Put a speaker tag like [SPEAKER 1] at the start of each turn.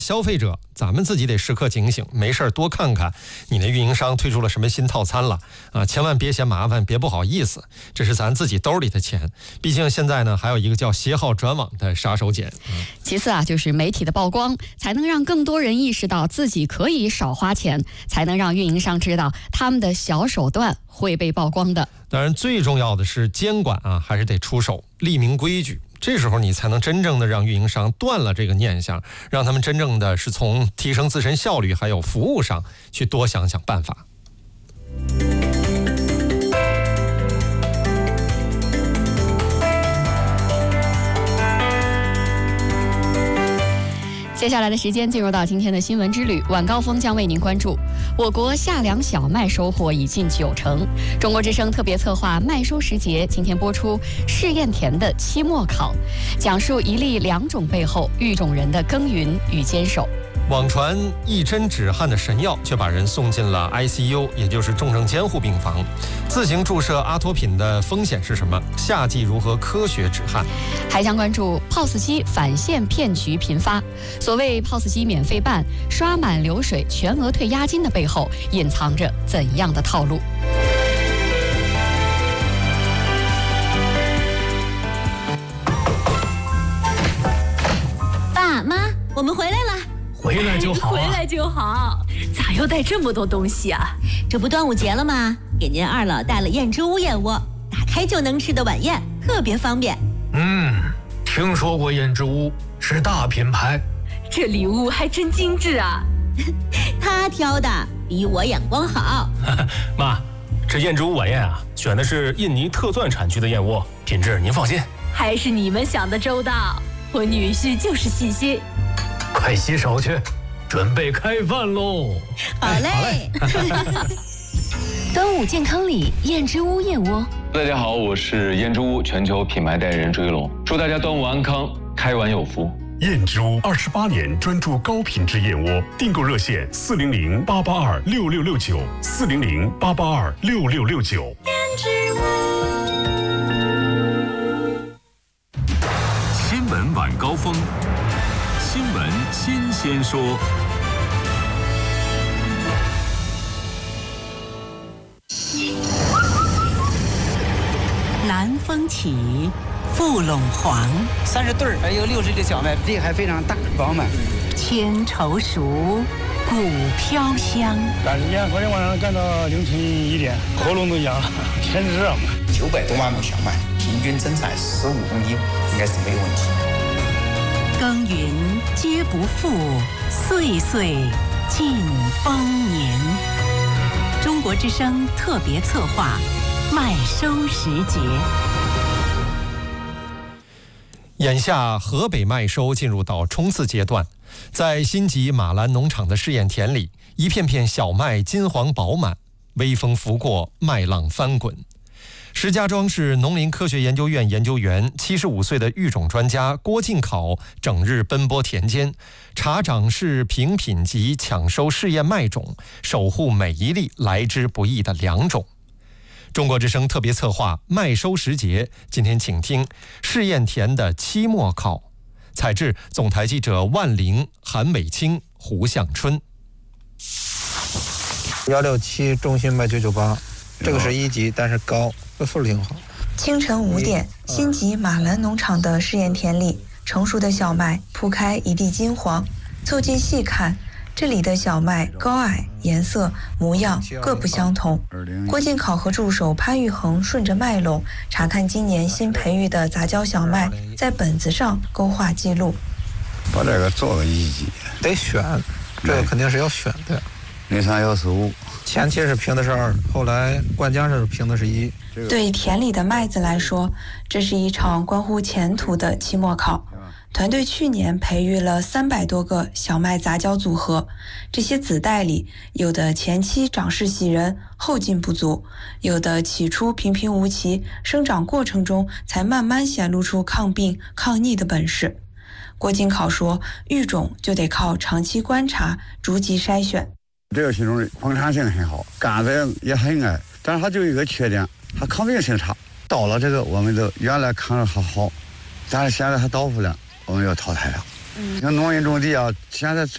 [SPEAKER 1] 消费者，咱们自己得时刻警醒，没事多看看你那运营商推出了什么新套餐了啊！千万别嫌麻烦，别不好意思，这是咱自己兜里的钱。毕竟现在呢，还有一个叫携号转网的杀手锏。
[SPEAKER 2] 其次啊，就是媒体的曝光，才能让更多人意识到自己可以少花钱，才能让运营商知道他们的小手段会被曝光的。
[SPEAKER 1] 当然，最重要的是监管啊，还是得出手，立明规矩。这时候你才能真正的让运营商断了这个念想，让他们真正的是从提升自身效率还有服务上去多想想办法。
[SPEAKER 2] 接下来的时间进入到今天的新闻之旅，晚高峰将为您关注我国夏粮小麦收获已近90%。中国之声特别策划麦收时节今天播出试验田的期末考，讲述一粒两种背后育种人的耕耘与坚守。
[SPEAKER 1] 网传一针止汗的神药，却把人送进了 ICU， 也就是重症监护病房。自行注射阿托品的风险是什么？夏季如何科学止汗？
[SPEAKER 2] 还将关注 POS 机返现骗局频发。所谓 POS 机免费办、刷满流水全额退押金的背后，隐藏着怎样的套路？
[SPEAKER 3] 爸妈，我们回来了。
[SPEAKER 4] 回来就好啊，
[SPEAKER 3] 回来就好。咋又带这么多东西啊？这不端午节了吗？给您二老带了燕之屋燕窝，打开就能吃的晚宴，特别方便。
[SPEAKER 4] 听说过燕之屋，是大品牌。
[SPEAKER 3] 这礼物还真精致啊！他挑的比我眼光好。
[SPEAKER 5] 妈，这燕之屋晚宴啊，选的是印尼特钻产区的燕窝，品质您放心。
[SPEAKER 3] 还是你们想的周到，我女婿就是细心。
[SPEAKER 4] 快洗手去，准备开饭喽！
[SPEAKER 3] 好嘞。
[SPEAKER 6] 端午健康礼，燕之屋燕窝。
[SPEAKER 7] 大家好，我是燕之屋全球品牌代言人朱一龙，祝大家端午安康，开碗有福。
[SPEAKER 8] 燕之屋28年专注高品质燕窝，订购热线400-882-6669，400-882-6669。
[SPEAKER 3] 燕之屋。
[SPEAKER 9] 新闻晚高峰，新闻新鲜说。
[SPEAKER 10] 南风起，富陇黄
[SPEAKER 11] ，30对还有60个小麦，这还非常大饱满。
[SPEAKER 10] 千愁熟，谷飘香。
[SPEAKER 12] 赶时间，昨天晚上干到凌晨1点，喉咙都痒了，天热嘛。
[SPEAKER 13] 900多万亩小麦，平均增产15公斤，应该是没有问题。
[SPEAKER 10] 耕耘皆不负，岁岁尽丰年。中国之声特别策划麦收时节。
[SPEAKER 1] 眼下河北麦收进入到冲刺阶段，在新集马兰农场的试验田里，一片片小麦金黄饱满，微风拂过，麦浪翻滚。石家庄市农林科学研究院研究员75岁的育种专家郭进考整日奔波田间，查长势评品级，抢收试验麦种，守护每一粒来之不易的良种。中国之声特别策划麦收时节，今天请听试验田的期末考。采制总台记者万玲、韩美清、胡向春。
[SPEAKER 14] 167中心麦998，这个是1级，但是高，这素质挺好。
[SPEAKER 15] 清晨5点，新集马兰农场的试验田里，成熟的小麦铺开一地金黄。凑近细看，这里的小麦高矮、颜色、模样各不相同。郭进考和助手潘玉恒顺着麦垄查看今年新培育的杂交小麦，在本子上勾画记录。
[SPEAKER 16] 把这个做个1级，
[SPEAKER 14] 得选，这个肯定是要选的。
[SPEAKER 16] 0315，
[SPEAKER 14] 前期是评的是2，后来灌浆是评的是1。
[SPEAKER 15] 对田里的麦子来说，这是一场关乎前途的期末考。团队去年培育了300多个小麦杂交组合，这些子代里，有的前期长势喜人，后劲不足；有的起初平平无奇，生长过程中才慢慢显露出抗病、抗逆的本事。郭进考说，育种就得靠长期观察，逐级筛选。
[SPEAKER 16] 这个品种矿产性很好，杆子也很矮，但是它就有一个缺点，它抗病性差。到了这个，我们都原来抗着还好，但是现在它倒伏了，我们要淘汰了。像农民种地啊，现在